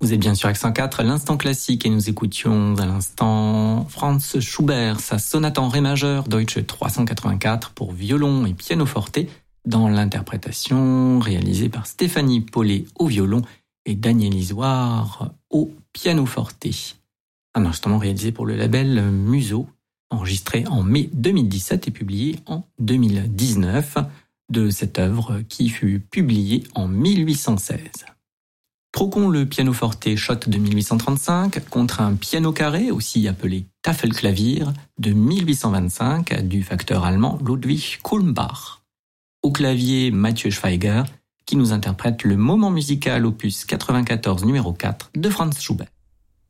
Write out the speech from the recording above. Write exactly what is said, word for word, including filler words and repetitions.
Vous êtes bien sur Accent quatre, l'instant classique, et nous écoutions à l'instant Franz Schubert, sa sonate en ré majeur, Deutsche trois cent quatre-vingt-quatre pour violon et pianoforte, dans l'interprétation réalisée par Stéphanie Paulet au violon et Daniel Isoire au pianoforte. Un instrument réalisé pour le label Museau, enregistré en mai deux mille dix-sept et publié en deux mille dix-neuf, de cette œuvre qui fut publiée en mille huit cent seize. Troquons le pianoforte Schott de mille huit cent trente-cinq contre un piano carré, aussi appelé Tafelklavier, de mille huit cent vingt-cinq, du facteur allemand Ludwig Kulmbach. Au clavier, Mathieu Schweiger, qui nous interprète le moment musical opus quatre-vingt-quatorze numéro quatre de Franz Schubert.